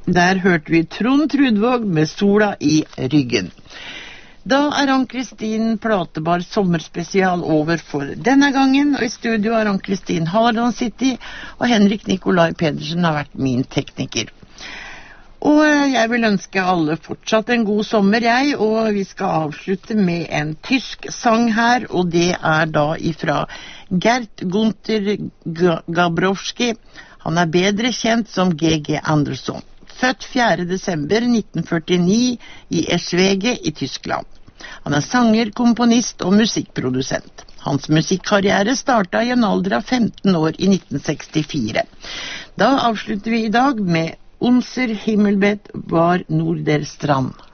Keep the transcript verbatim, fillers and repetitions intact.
Der hørte vi Trond Trudvåg med Sola i ryggen. Da er Ann-Kristin Platebar sommerspesial over for denne gangen, og i studio er Ann-Kristin Harland City, og Henrik Nikolai Pedersen har vært min tekniker. Og jeg vil ønske alle fortsatt en god sommer, jeg, og vi skal avslutte med en tysk sang her, og det er da ifra Gert Gunther Gabrowski. Han er bedre kjent som G G Andersson. Født fjerde desember nitten førtini i Eschwege i Tyskland. Han er sanger, komponist og musikkprodusent. Hans musikkarriere startet i en alder av femten år i nitten sekstifire. Da avslutter vi i dag med Unser Himmelbett var Nord der Strand.